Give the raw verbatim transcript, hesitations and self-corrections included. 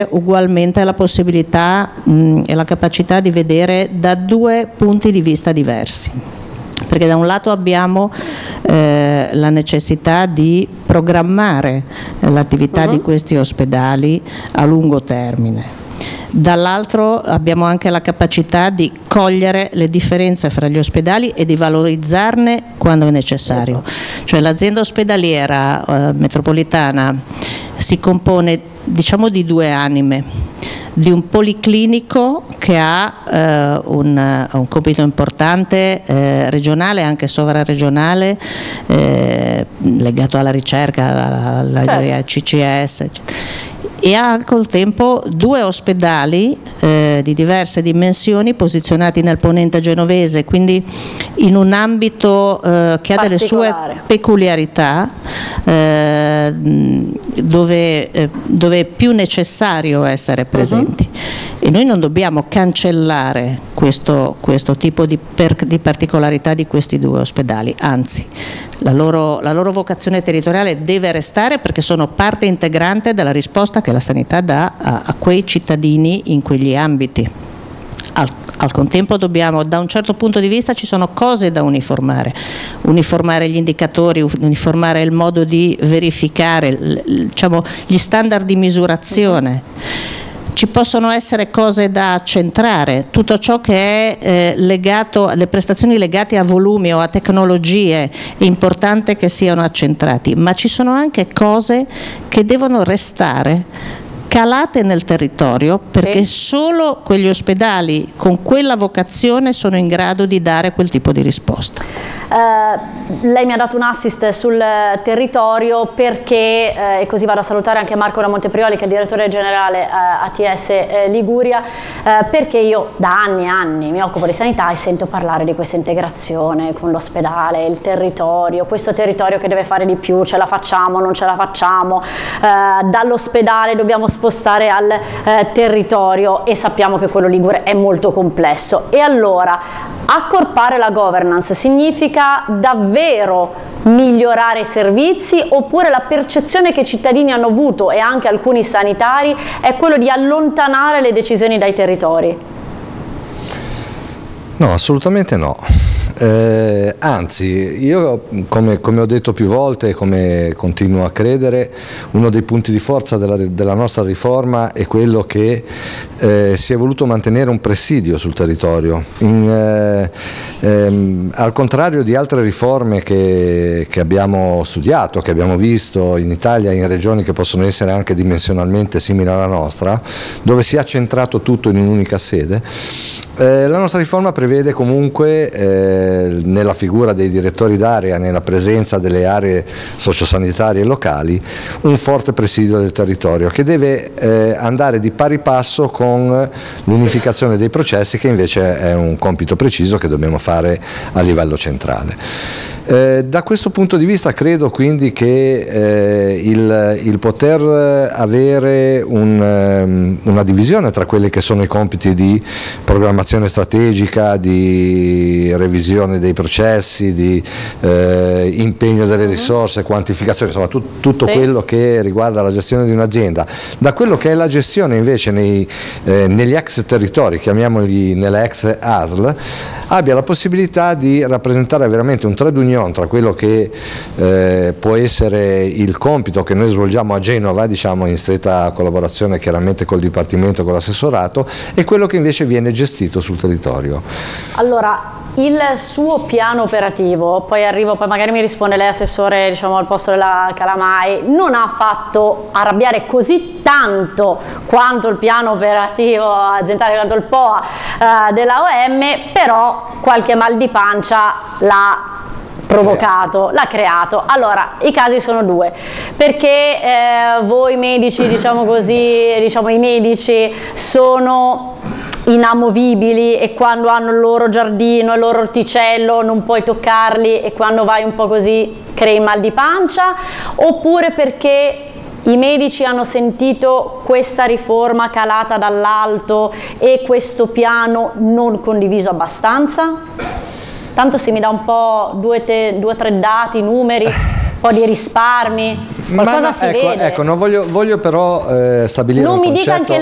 ugualmente la possibilità mh, e la capacità di vedere da due punti di vista diversi, perché da un lato abbiamo eh, la necessità di programmare l'attività uh-huh. di questi ospedali a lungo termine. Dall'altro abbiamo anche la capacità di cogliere le differenze fra gli ospedali e di valorizzarne quando è necessario. Cioè l'azienda ospedaliera eh, metropolitana si compone, diciamo, di due anime: di un policlinico che ha eh, un, un compito importante eh, regionale, anche sovraregionale, eh, legato alla ricerca, alla, alla certo. C C S, eccetera. E ha col tempo due ospedali eh, di diverse dimensioni posizionati nel ponente genovese, quindi in un ambito eh, che ha delle sue peculiarità, eh, dove, eh, dove è più necessario essere presenti. Uh-huh. E noi non dobbiamo cancellare questo, questo tipo di, per, di particolarità di questi due ospedali, anzi la loro, la loro vocazione territoriale deve restare, perché sono parte integrante della risposta che la sanità dà a, a quei cittadini in quegli ambiti. Al, al contempo dobbiamo, da un certo punto di vista ci sono cose da uniformare, uniformare gli indicatori, uniformare il modo di verificare, diciamo, gli standard di misurazione. Ci possono essere cose da accentrare, tutto ciò che è eh, legato alle prestazioni legate a volumi o a tecnologie è importante che siano accentrati, ma ci sono anche cose che devono restare calate nel territorio, perché sì. solo quegli ospedali con quella vocazione sono in grado di dare quel tipo di risposta. Uh, lei mi ha dato un assist sul territorio perché, uh, e così vado a salutare anche Marco Monteprioli, che è il direttore generale uh, A T S eh, Liguria, uh, perché io da anni e anni mi occupo di sanità e sento parlare di questa integrazione con l'ospedale, il territorio, questo territorio che deve fare di più, ce la facciamo, non ce la facciamo, uh, dall'ospedale dobbiamo spostare al uh, territorio, e sappiamo che quello ligure è molto complesso. E allora accorpare la governance significa davvero migliorare i servizi, oppure la percezione che i cittadini hanno avuto, e anche alcuni sanitari, è quello di allontanare le decisioni dai territori? No, assolutamente no. Eh, anzi, io come, come ho detto più volte e come continuo a credere, uno dei punti di forza della, della nostra riforma è quello che eh, si è voluto mantenere un presidio sul territorio. In, eh, ehm, al contrario di altre riforme che, che abbiamo studiato, che abbiamo visto in Italia, in regioni che possono essere anche dimensionalmente simili alla nostra, dove si è centrato tutto in un'unica sede, eh, la nostra riforma prevede comunque eh, nella figura dei direttori d'area, nella presenza delle aree sociosanitarie locali, un forte presidio del territorio che deve eh, andare di pari passo con l'unificazione dei processi, che invece è un compito preciso che dobbiamo fare a livello centrale. Eh, da questo punto di vista credo quindi che eh, il, il poter avere un, um, una divisione tra quelli che sono i compiti di programmazione strategica, di revisione dei processi, di eh, impegno delle risorse, quantificazione, insomma tut, tutto sì. quello che riguarda la gestione di un'azienda, da quello che è la gestione invece nei, eh, negli ex territori, chiamiamoli nelle ex A S L, abbia la possibilità di rappresentare veramente un trade union tra quello che eh, può essere il compito che noi svolgiamo a Genova, diciamo in stretta collaborazione chiaramente col Dipartimento, con l'assessorato, e quello che invece viene gestito sul territorio. Allora, il suo piano operativo, poi arrivo, poi magari mi risponde lei, assessore, diciamo al posto della Calamai, non ha fatto arrabbiare così tanto quanto il piano operativo aziendale, quanto il P O A eh, della O M, però qualche mal di pancia l'ha provocato, l'ha creato. Allora, i casi sono due, perché eh, voi medici, diciamo così, diciamo i medici sono inamovibili e quando hanno il loro giardino, il loro orticello non puoi toccarli, e quando vai un po' così crei mal di pancia, oppure perché i medici hanno sentito questa riforma calata dall'alto e questo piano non condiviso abbastanza? Tanto se mi dà un po' due o tre dati, numeri. po' di risparmi, qualcosa Ma no, si ecco, vede. ecco, non voglio, voglio però eh, stabilire Non un mi concetto. dica anche